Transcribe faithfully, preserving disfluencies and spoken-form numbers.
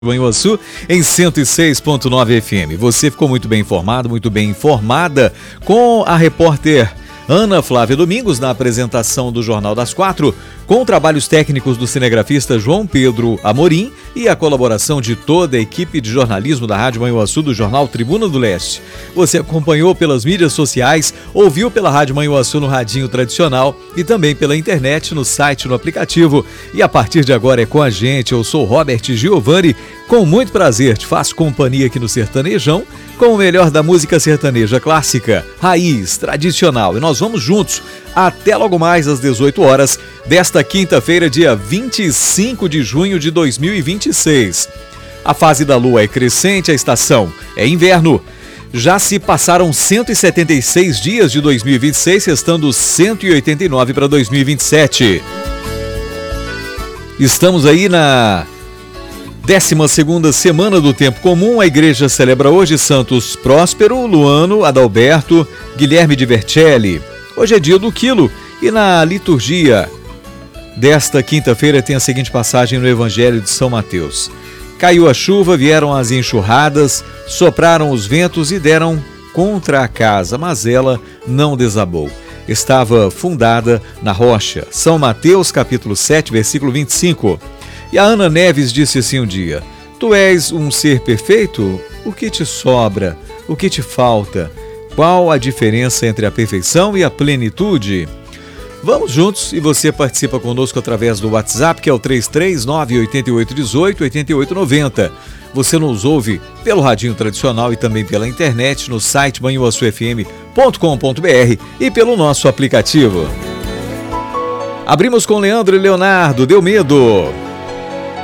Manhuaçu em cento e seis ponto nove F M. Você ficou muito bem informado, muito bem informada com a repórter Ana Flávia Domingos na apresentação do Jornal das Quatro, com trabalhos técnicos do cinegrafista João Pedro Amorim e a colaboração de toda a equipe de jornalismo da Rádio Manhuaçu do Jornal Tribuna do Leste. Você acompanhou pelas mídias sociais, ouviu pela Rádio Manhuaçu no radinho tradicional e também pela internet, no site, no aplicativo. E a partir de agora é com a gente. Eu sou Robert Giovanni, com muito prazer te faço companhia aqui no Sertanejão, com o melhor da música sertaneja clássica, raiz, tradicional. E nós vamos juntos até logo mais às dezoito horas desta quinta-feira, dia vinte e cinco de junho de dois mil e vinte e seis. A fase da lua é crescente, a estação é inverno. Já se passaram cento e setenta e seis dias de dois mil e vinte e seis, restando cento e oitenta e nove para dois mil e vinte e sete. Estamos aí na décima segunda semana do tempo comum. A igreja celebra hoje Santos Próspero, Luano, Adalberto, Guilherme de Vercelli. Hoje é dia do quilo e na liturgia desta quinta-feira tem a seguinte passagem no Evangelho de São Mateus. Caiu a chuva, vieram as enxurradas, sopraram os ventos e deram contra a casa, mas ela não desabou. Estava fundada na rocha. São Mateus, capítulo sete, versículo vinte e cinco. E a Ana Neves disse assim um dia: Tu és um ser perfeito? O que te sobra? O que te falta? Qual a diferença entre a perfeição e a plenitude? Vamos juntos e você participa conosco através do WhatsApp, que é o três três nove, oito oito um oito, oito oito nove zero. Você nos ouve pelo radinho tradicional e também pela internet no site manhuaçu f m ponto com ponto b r e pelo nosso aplicativo. Abrimos com Leandro e Leonardo, Deu Medo.